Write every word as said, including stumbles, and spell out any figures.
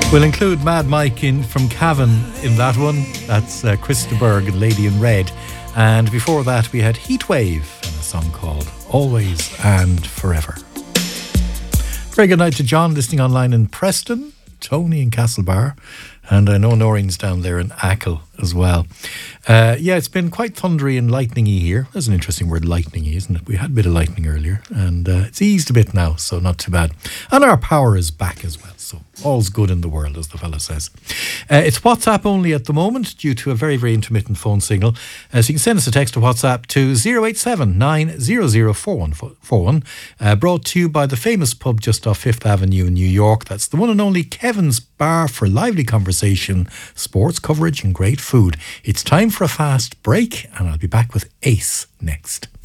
We'll include Mad Mike in from Cavan in that one. That's uh, Krista Berg and Lady in Red. And before that, we had Heatwave and a song called Always and Forever. Very good night to John listening online in Preston, Tony in Castlebar, and I know Noreen's down there in Achill as well. Uh, yeah, it's been quite thundery and lightningy here. That's an interesting word, lightningy, isn't it? We had a bit of lightning earlier, and uh, it's eased a bit now, so not too bad. And our power is back as well, so all's good in the world, as the fella says. Uh, it's WhatsApp only at the moment due to a very, very intermittent phone signal. Uh, so you can send us a text to WhatsApp to zero eight seven nine zero zero four one four one, uh, brought to you by the famous pub just off Fifth Avenue in New York. That's the one and only Kevin's Bar for lively conversation, sports coverage and great food. It's time for a fast break, and I'll be back with Ace next.